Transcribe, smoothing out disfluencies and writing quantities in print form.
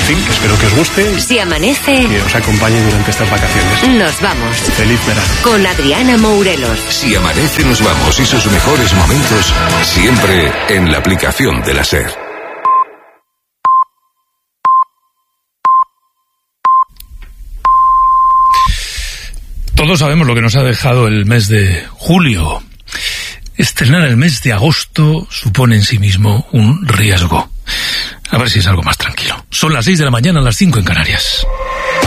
fin, que espero que os guste. Si amanece, Que os acompañe durante estas vacaciones. nos vamos. Feliz verano. Con Adriana Mourelos. Si amanece nos vamos y sus mejores momentos siempre en la aplicación de la SER. Todos sabemos lo que nos ha dejado el mes de julio. Estrenar el mes de agosto supone en sí mismo un riesgo. A ver si es algo más tranquilo. Son las 6 de la mañana, las 5 en Canarias.